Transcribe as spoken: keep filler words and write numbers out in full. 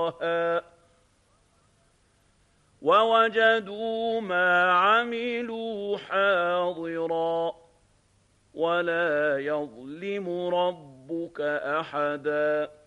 دَرَهَا وَوَجَدُوا مَا عَمِلُوا حَاضِرًا وَلَا يَظْلِمُ رَبُّكَ أَحَدًا